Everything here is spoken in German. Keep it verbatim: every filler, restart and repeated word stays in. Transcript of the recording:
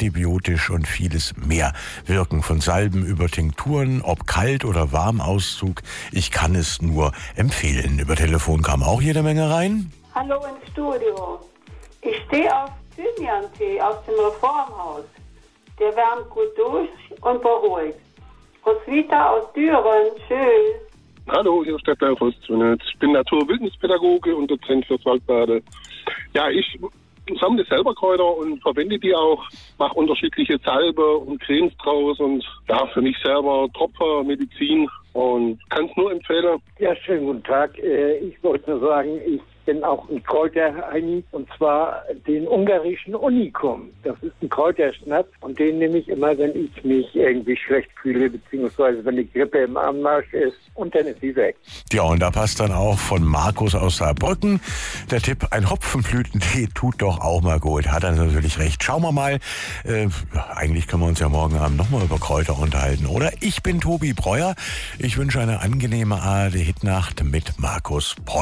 antibiotisch und vieles mehr. Wirken von Salben über Tinkturen, ob Kalt- oder Warmauszug. Ich kann es nur empfehlen. Über Telefon kam auch jede Menge rein. Hallo im Studio. Ich stehe auf Thymian-Tee aus dem Reformhaus. Der wärmt gut durch und beruhigt. Roswitha aus Düren. Tschüss. Hallo, hier ist der Klaus Rostwitz. Ich bin Naturwildnispädagoge und Dozent fürs Waldbade. Ja, ich sammle selber Kräuter und verwende die auch, mache unterschiedliche Salbe und Cremes draus und ja, für mich selber Tropfer, Medizin und kann es nur empfehlen. Ja, schönen guten Tag. Ich wollte nur sagen, ich bin auch ein Kräuterheini und zwar den ungarischen Unicum. Das ist ein Kräuterschnaps und den nehme ich immer, wenn ich mich irgendwie schlecht fühle, beziehungsweise wenn die Grippe im Anmarsch ist und dann ist sie weg. Ja, und da passt dann auch von Markus aus Saarbrücken der Tipp, ein Hopfenblütentee tut doch auch mal gut. Hat er natürlich recht. Schauen wir mal, äh, eigentlich können wir uns ja morgen Abend nochmal über Kräuter unterhalten, oder? Ich bin Tobi Breuer. Ich wünsche eine angenehme A R D-Hitnacht mit Markus Breuer.